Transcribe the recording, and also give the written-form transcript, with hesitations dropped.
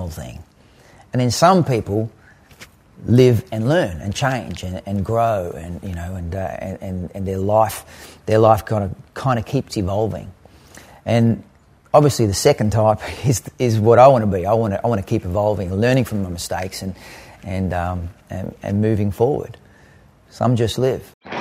whole thing. And then some people live and learn and change and grow, and you know, and their life kind of keeps evolving. And obviously, the second type is what I want to be. I want to keep evolving, learning from my mistakes, and moving forward. Some just live.